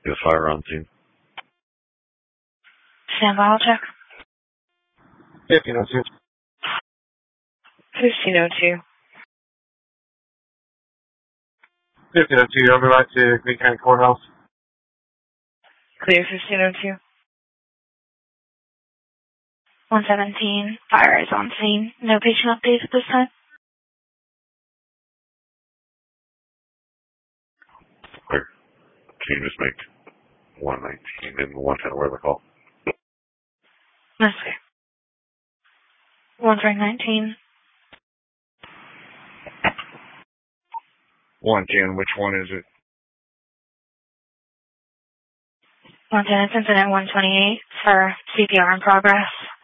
Is fire on scene? Stand by, I'll check. 1502. 1502. 1502, over right to Green County Courthouse. Clear 1502. 117. Fire is on scene. No patient updates at this time. Clear. Can you just make 119 and 110 where the call? That's okay. 1319. 110, which one is it? 110, it's incident 128 for CPR in progress.